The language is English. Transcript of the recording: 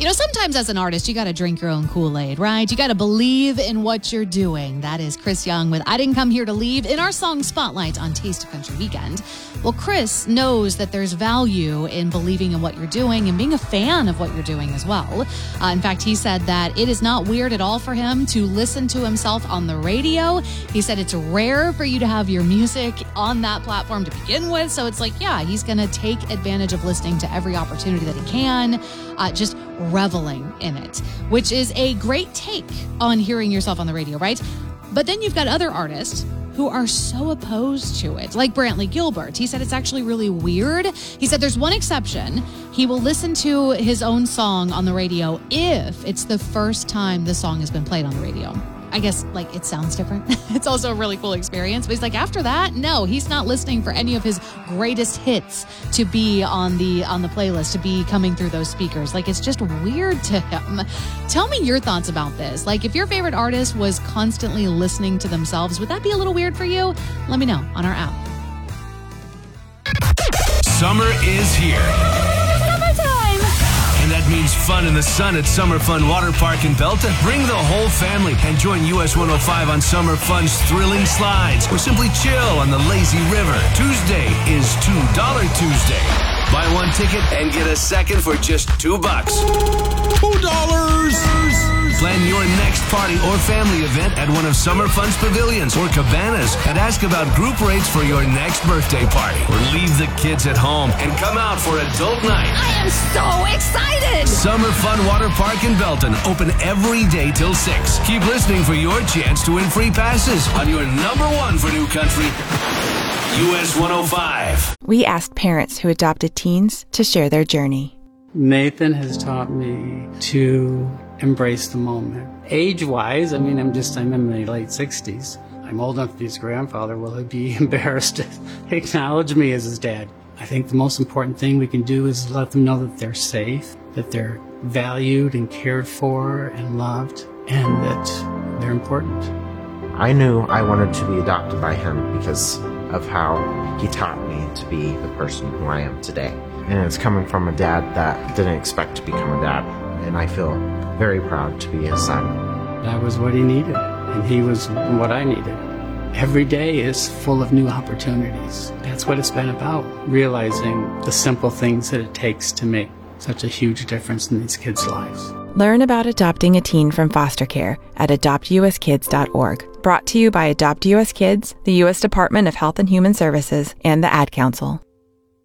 Sometimes as an artist, you got to drink your own Kool-Aid, right? You got to believe in what you're doing. That is Chris Young with I Didn't Come Here to Leave in our song Spotlight on Taste of Country Weekend. Well, Chris knows that there's value in believing in what you're doing and being a fan of what you're doing as well. In fact, he said that it is not weird at all for him to listen to himself on the radio. He said it's rare for you to have your music on that platform to begin with. So it's like, yeah, he's going to take advantage of listening to every opportunity that he can, just reveling in it, which is a great take on hearing yourself on the radio, right? But then you've got other artists who are so opposed to it, like Brantley Gilbert. He said it's actually really weird. He said there's one exception. He will listen to his own song on the radio if it's the first time the song has been played on the radio. I guess, it sounds different. It's also a really cool experience. But he's like, after that, no, he's not listening for any of his greatest hits to be on the playlist, to be coming through those speakers. It's just weird to him. Tell me your thoughts about this. If your favorite artist was constantly listening to themselves, would that be a little weird for you? Let me know on our app. Summer is here. That means fun in the sun at Summer Fun Water Park in Belton. Bring the whole family and join US 105 on Summer Fun's thrilling slides, or simply chill on the lazy river. Tuesday is $2 Tuesday. Buy one ticket and get a second for just $2. $2. Plan your next party or family event at one of Summer Fun's pavilions or cabanas, and ask about group rates for your next birthday party. Or leave the kids at home and come out for adult night. I am so excited! Summer Fun Water Park in Belton, open every day till 6. Keep listening for your chance to win free passes on your number one for new country, US 105. We asked parents who adopted teens to share their journey. Nathan has taught me to embrace the moment. Age-wise, I'm in my late 60s. I'm old enough to be his grandfather. Will he be embarrassed to acknowledge me as his dad? I think the most important thing we can do is let them know that they're safe, that they're valued and cared for and loved, and that they're important. I knew I wanted to be adopted by him because of how he taught me to be the person who I am today. And it's coming from a dad that didn't expect to become a dad. And I feel very proud to be his son. That was what he needed, and he was what I needed. Every day is full of new opportunities. That's what it's been about, realizing the simple things that it takes to make such a huge difference in these kids' lives. Learn about adopting a teen from foster care at adoptuskids.org. Brought to you by Adopt US Kids, the U.S. Department of Health and Human Services, and the Ad Council.